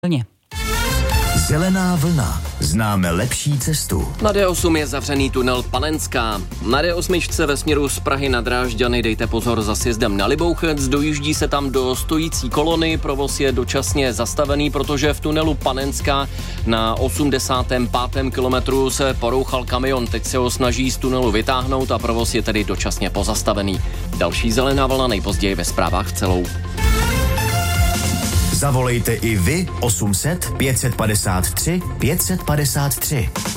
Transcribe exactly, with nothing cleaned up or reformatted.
Vlně. Zelená vlna. Známe lepší cestu. Na D osm je zavřený tunel Panenská. Na D osm ve směru z Prahy na Drážďany dejte pozor za sjezdem na Libouchec, dojíždí se tam do stojící kolony, provoz je dočasně zastavený, protože v tunelu Panenská na osmdesátém pátém kilometru se porouchal kamion, teď se ho snaží z tunelu vytáhnout a provoz je tedy dočasně pozastavený. Další zelená vlna nejpozději ve zprávách celou. Zavolejte i vy osm set pět set padesát tři pět set padesát tři.